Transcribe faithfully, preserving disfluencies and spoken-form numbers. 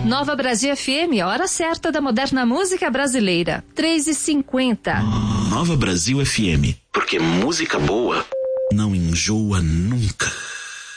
Nova Brasil F M, a hora certa da moderna música brasileira. três e cinquenta. Nova Brasil F M, porque música boa não enjoa nunca.